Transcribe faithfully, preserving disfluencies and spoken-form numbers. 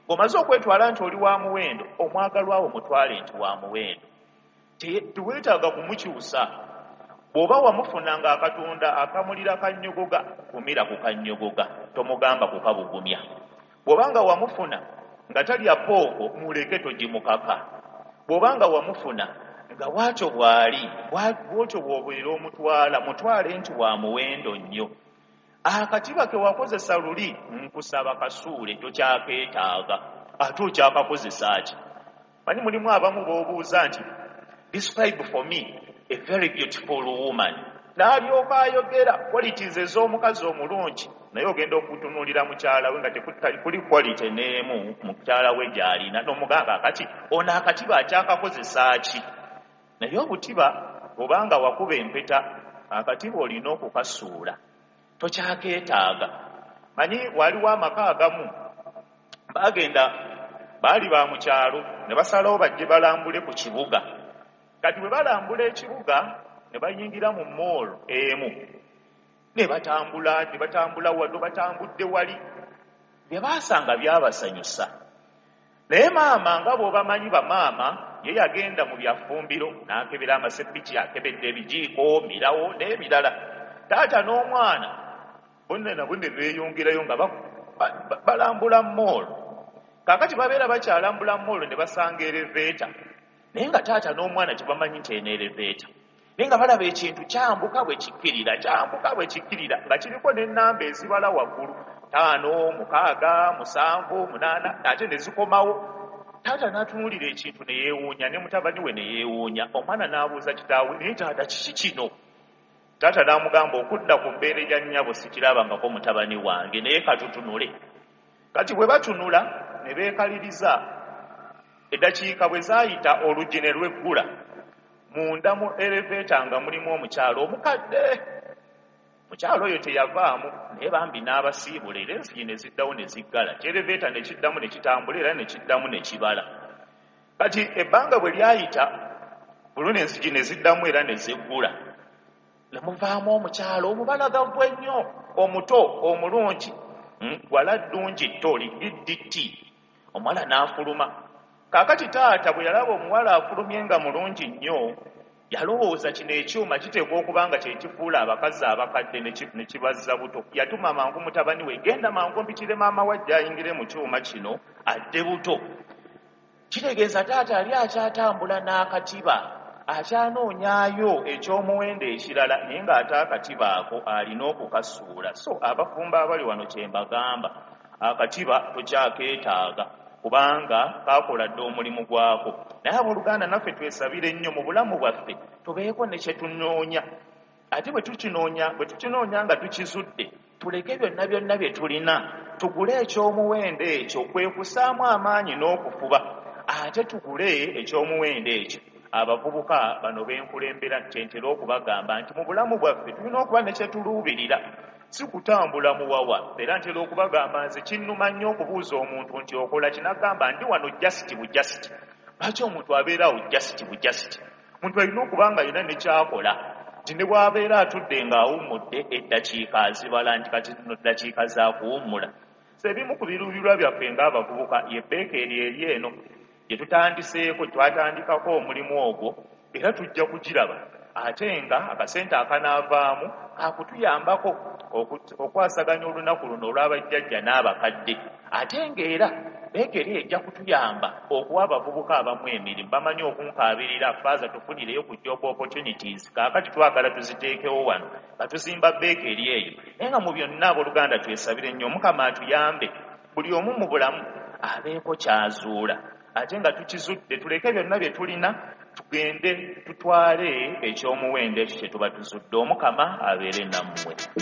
Ng'omaze okwetwala nti oli wa muwendo, omwagalwa wo mutwale nti wa muwendo. Teweetaaga kumukyusa. Bw'oba wamufuna ng'akatunda akamulira kannyogoga, kumira ku kannyogoga, tomugamba kukabugumya. Bw'oba nga wamufuna nga talya pooko, muleke togimukaka. Bw'oba nga wamufuna nga bw'atyo bw'ali, bw'otyo bw'obeera omutwala, mutwale nti wa muwendo nnyo. Akatiba ke wakozesa luli, nkusaba kasuule, tokyakeetaaga. Ate okyakakozesa ki? Manyi mulimu abamu b'obuuza nti, describe for me a very beautiful woman. N'alyoka ayogera qualities ez'omukazi omulungi, naye ogenda okutunuulira mukyala we nga tekuli quality n'emu mukyala we gy'alina, n'omugamba kati ono akatiba akyakakozesa ki? Naye obutiba obanga wakuba empeta, akatiba olina okukasuula, tokyakeetaaga. Manyi waliwo amaka agamu baagenda baali ba mu kyalo ne basalawo bajje balambule ku kibuga. Kati bwe balambula ekibuga ne bayingira mu moolo emu, ne batambula ne batambula wadde batambudde wali, bye baasanga byabasanyusa. Naye maama nga bw'obamanyi bamaama, ye yagenda mu byafumbiro n'akebera amasepiki, akebedde ebijiiko, mirawo n'ebirala. Taata n'omwana bonna nabo ne beeyongerayo nga balambula moolo. Kaakati babeera bakyalambula moolo ne basanga eleveeta, naye nga taata n'omwana tebamanyi nti eno eleveeta. Naye nga balaba ekintu kyambuka bwe kikkirira, kyambuka bwe kikkirira, nga kiriko n'ennamba ezibala waggulu, ttaano, mukaaga, musanvu, munaana, ate ne zikomawo. Taata n'atunuulira ekintu ne yeewuunya, ne mutabani we ne yeewuunya. Omwana n'abuuza kitaawe, naye taata kiki kino? Taata n'amugamba, okudda ku mbeera ya nnyabo sikirabangako mutabani wange, naye katutunule. Kati bwe batunula ne beekaliriza, eddakiika bwe zaayita oluggi ne lweggula, munda mu eleveeta nga mulimu omukyalo omukadde. Mukyalo oyo teyavaamu, naye bambi n'abasiibula, era ensigi ne ziddawo ne ziggala, eleveeta ne kiddamu ne kitambula era ne kiddamu ne kibala. Kati ebbanga bwe lyayita, buluni ensigi ne ziddamu era ne zeggula, ne muvaamu omukyalo omubalagavu ennyo, omuto omulungi, wala ddungi ttoli didditi. Omuwala n'afuluma. Kaakati taata bwe yalaba omuwala afulumye nga mulungi nnyo, yalowooza kino ekyuma kiteekwa okuba nga kye kifuula abakazi abakadde ne kibazza buto. Yatuma mangu mutabani we, genda mangu mpitire maama wajja ayingire mu kyuma kino adde buto. Kitegeeza taata ali akyatambula n'akatiba, akyanoonyaayo ekyomuwendo ekirala, naye ng'ate akatiba ako alina okukasuula. So abafumba abali wano kye mbagamba, akatiba tokyakeetaaga kubanga kaakola dde omulimu gwako. Naye abooluganda naffe twesabire ennyo mu bulamu bwaffe tubeeko ne kye tunoonya. Ate bwe tukinoonya bwe tukinoonya nga tukizudde, tuleke byonna byonna bye tulina, tugule ekyomuwendo ekyo, kwe kusaamu amaanyi n'okufuba, ate tugule ekyomuwendo ekyo. Abavubuka bano b'enkulembera ntentera okubagamba nti mu bulamu bwaffe tulina okuba ne kye tuluubirira, si kutambula muwawa. Era ntera okubagamba nze kinnuma nnyo okubuuza omuntu nti okola kinagamba ndi wano jasiti bujasiti. Lwaki omuntu abeeraawo jasiti bujasiti? Omuntu alina okuba nga alina ne kyakola, nti ne bw'abeera atudde ng'awummudde eddakiika azibala nti kati zino ddakiika za kuwummula. So ebimu ku biruubirwa byaffe ng'abavubuka ye beekeri eri eno gye tutandiseeko, twatandikako omulimu ogwo, era tujja kugiraba ate nga akasente akanaavaamu kakutuyambako okwasaganya olunaku luno olw'abajjajja n'abakadde, ate ng'era beekeri ejja kutuyamba okuwa abavubuka abamu emirimu. Bamanyi okunkaabirira faaza tufunireyo ku job opportunities, kaakati twagala tuziteekewo wano nga tuzimba beekeri eyo. Naye nga mu byonna abooluganda twesabire nnyo Mukama atuyambe buli omu mu bulamu abeeko kyazuula, ate nga tukizudde tuleke byonna bye tulina tugende tutwale ekyomuwendo ekyo kye tuba tuzudde. Omukama abeere nammwe.